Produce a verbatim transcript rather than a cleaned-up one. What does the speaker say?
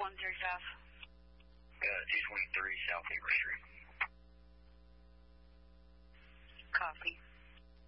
one thirty-five. Uh, two twenty-three South Beaver Street.